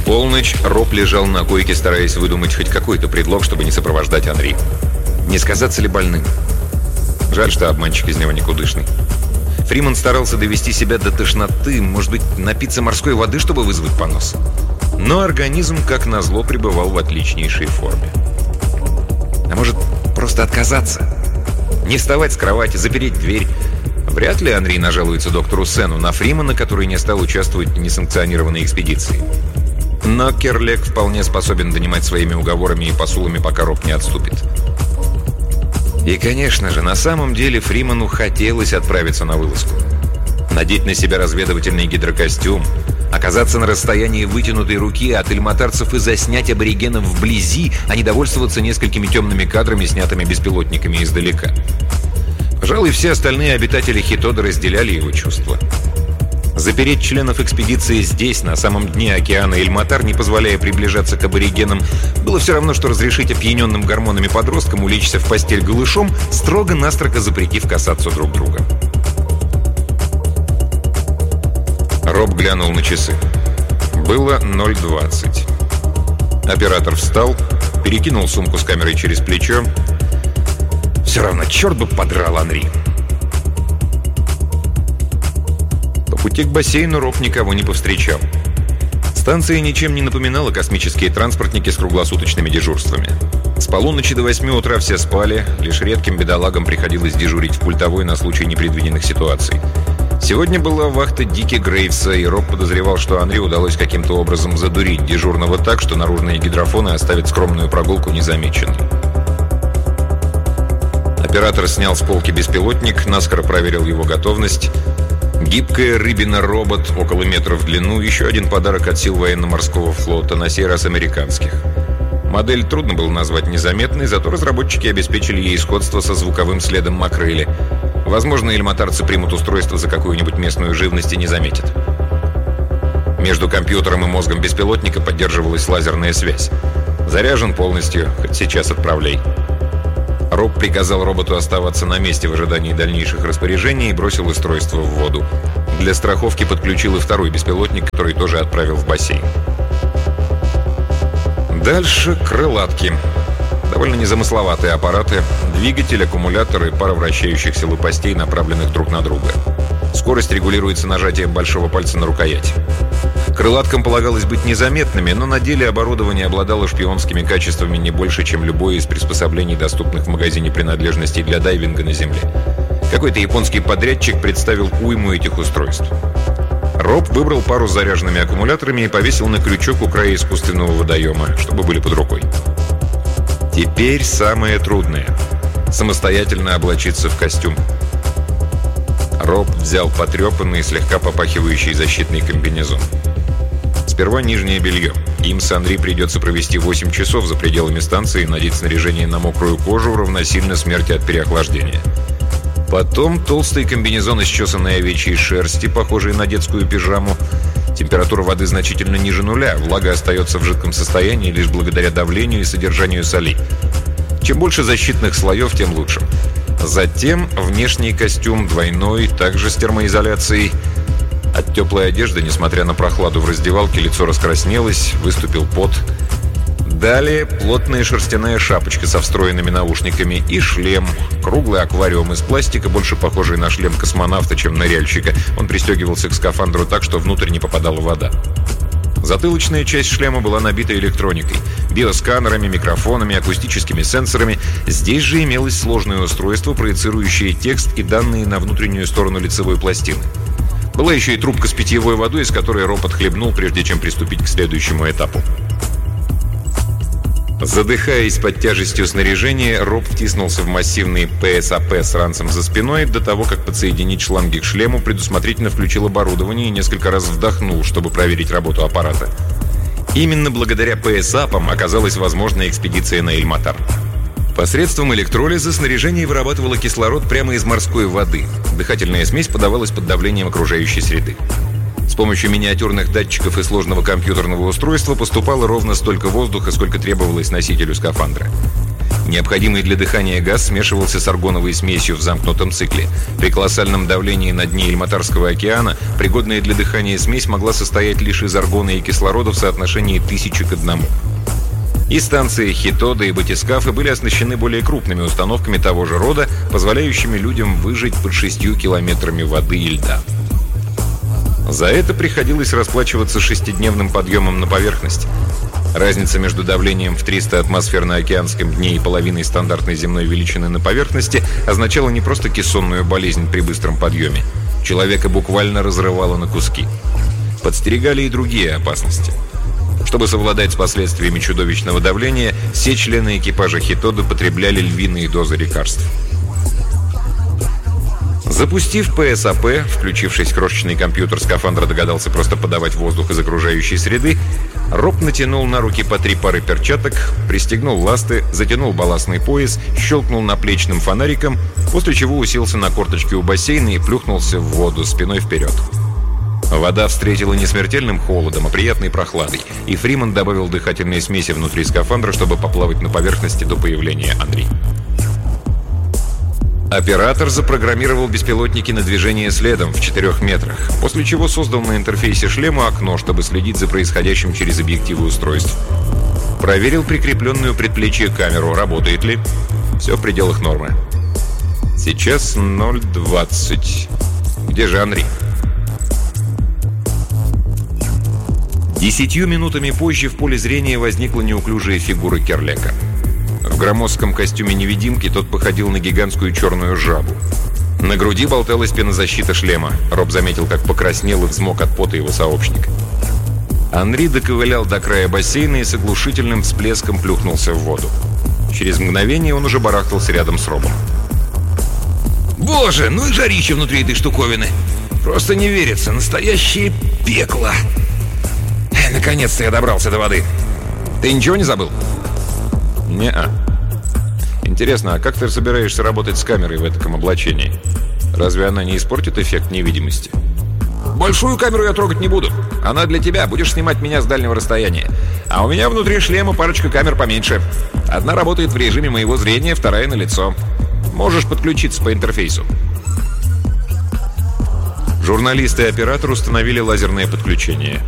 полночь Роб лежал на койке, стараясь выдумать хоть какой-то предлог, чтобы не сопровождать Анри. Не сказаться ли больным? Жаль, что обманщик из него никудышный. Фриман старался довести себя до тошноты, может быть, напиться морской воды, чтобы вызвать понос. Но организм, как назло, пребывал в отличнейшей форме. А может, просто отказаться? Не вставать с кровати, запереть дверь? Вряд ли Анри нажалуется доктору Сену на Фримана, который не стал участвовать в несанкционированной экспедиции. Но Керлек вполне способен донимать своими уговорами и посулами, пока Роб не отступит. И, конечно же, на самом деле Фриману хотелось отправиться на вылазку. Надеть на себя разведывательный гидрокостюм, оказаться на расстоянии вытянутой руки от ильматарцев и заснять аборигенов вблизи, а не довольствоваться несколькими темными кадрами, снятыми беспилотниками издалека. Пожалуй, все остальные обитатели Хитода разделяли его чувства. Запереть членов экспедиции здесь, на самом дне океана Ильматар, не позволяя приближаться к аборигенам, было все равно, что разрешить опьяненным гормонами подросткам улечься в постель голышом, строго-настрого запретив касаться друг друга. Роб глянул на часы. Было 0:20. Оператор встал, перекинул сумку с камерой через плечо. Все равно, черт бы подрал Анри. По пути к бассейну Роб никого не повстречал. Станция ничем не напоминала космические транспортники с круглосуточными дежурствами. С полуночи до 8 утра все спали, лишь редким бедолагам приходилось дежурить в пультовой на случай непредвиденных ситуаций. Сегодня была вахта Дики Грейвса, и Роб подозревал, что Анри удалось каким-то образом задурить дежурного так, что наружные гидрофоны оставят скромную прогулку незамеченной. Оператор снял с полки беспилотник, наскоро проверил его готовность. Гибкая рыбина-робот, около метра в длину, еще один подарок от сил военно-морского флота, на сей раз американских. Модель трудно было назвать незаметной, зато разработчики обеспечили ей сходство со звуковым следом Макрейли. Возможно, ильматарцы примут устройство за какую-нибудь местную живность и не заметят. Между компьютером и мозгом беспилотника поддерживалась лазерная связь. Заряжен полностью, хоть сейчас отправляй. Роб приказал роботу оставаться на месте в ожидании дальнейших распоряжений и бросил устройство в воду. Для страховки подключил и второй беспилотник, который тоже отправил в бассейн. Дальше крылатки. Довольно незамысловатые аппараты, двигатель, аккумулятор и пара вращающихся лопастей, направленных друг на друга. Скорость регулируется нажатием большого пальца на рукоять. Крылаткам полагалось быть незаметными, но на деле оборудование обладало шпионскими качествами не больше, чем любое из приспособлений, доступных в магазине принадлежностей для дайвинга на Земле. Какой-то японский подрядчик представил уйму этих устройств. Роб выбрал пару с заряженными аккумуляторами и повесил на крючок у края искусственного водоема, чтобы были под рукой. Теперь самое трудное – самостоятельно облачиться в костюм. Роб взял потрепанный, слегка попахивающий защитный комбинезон. Сперва нижнее белье. Им с Анри придется провести 8 часов за пределами станции и надеть снаряжение на мокрую кожу, равносильно смерти от переохлаждения. Потом толстый комбинезон из чесаной овечьей шерсти, похожий на детскую пижаму. Температура воды значительно ниже нуля, влага остается в жидком состоянии лишь благодаря давлению и содержанию солей. Чем больше защитных слоев, тем лучше. Затем внешний костюм двойной, также с термоизоляцией. От теплой одежды, несмотря на прохладу в раздевалке, лицо раскраснелось, выступил пот. Далее плотная шерстяная шапочка со встроенными наушниками и шлем. Круглый аквариум из пластика, больше похожий на шлем космонавта, чем ныряльщика. Он пристегивался к скафандру так, что внутрь не попадала вода. Затылочная часть шлема была набита электроникой, биосканерами, микрофонами, акустическими сенсорами. Здесь же имелось сложное устройство, проецирующее текст и данные на внутреннюю сторону лицевой пластины. Была еще и трубка с питьевой водой, из которой Роб отхлебнул, прежде чем приступить к следующему этапу. Задыхаясь под тяжестью снаряжения, Роб втиснулся в массивный ПСАП с ранцем за спиной. До того, как подсоединить шланги к шлему, предусмотрительно включил оборудование и несколько раз вдохнул, чтобы проверить работу аппарата. Именно благодаря ПСАПам оказалась возможна экспедиция на Ильматар. Посредством электролиза снаряжение вырабатывало кислород прямо из морской воды. Дыхательная смесь подавалась под давлением окружающей среды. С помощью миниатюрных датчиков и сложного компьютерного устройства поступало ровно столько воздуха, сколько требовалось носителю скафандра. Необходимый для дыхания газ смешивался с аргоновой смесью в замкнутом цикле. При колоссальном давлении на дне Эльматарского океана пригодная для дыхания смесь могла состоять лишь из аргона и кислорода в соотношении 1000 к 1. И станции Хитода и Батискафы были оснащены более крупными установками того же рода, позволяющими людям выжить под 6 километрами воды и льда. За это приходилось расплачиваться 6-дневным подъемом на поверхность. Разница между давлением в 300 атмосфер на океанском дне и половиной стандартной земной величины на поверхности означала не просто кессонную болезнь при быстром подъеме. Человека буквально разрывало на куски. Подстерегали и другие опасности. Чтобы совладать с последствиями чудовищного давления, все члены экипажа Хитода потребляли львиные дозы лекарств. Запустив ПСАП, включившись в крошечный компьютер скафандра, догадался просто подавать воздух из окружающей среды, Роб натянул на руки по 3 пары перчаток, пристегнул ласты, затянул балластный пояс, щелкнул наплечным фонариком, после чего уселся на корточки у бассейна и плюхнулся в воду спиной вперед. Вода встретила не смертельным холодом, а приятной прохладой, и Фриман добавил дыхательные смеси внутри скафандра, чтобы поплавать на поверхности до появления Анри. Оператор запрограммировал беспилотники на движение следом в 4 метрах, после чего создал на интерфейсе шлема окно, чтобы следить за происходящим через объективы устройств. Проверил прикрепленную предплечье камеру, работает ли. Все в пределах нормы. Сейчас 0:20. Где же Анри? 10 минутами позже в поле зрения возникла неуклюжая фигура Керлека. В громоздком костюме невидимки тот походил на гигантскую черную жабу. На груди болталась пенозащита шлема. Роб заметил, как покраснел и взмок от пота его сообщник. Анри доковылял до края бассейна и с оглушительным всплеском плюхнулся в воду. Через мгновение он уже барахтался рядом с Робом. «Боже, ну и жарище внутри этой штуковины! Просто не верится, настоящее пекло!» «Наконец-то я добрался до воды. Ты ничего не забыл?» Не-а. Интересно, а как ты собираешься работать с камерой в этом облачении? Разве она не испортит эффект невидимости? Большую камеру я трогать не буду. Она для тебя, будешь снимать меня с дальнего расстояния. А у меня внутри шлема парочка камер поменьше. Одна работает в режиме моего зрения, вторая на лицо. Можешь подключиться по интерфейсу. Журналисты и оператор установили лазерное подключение.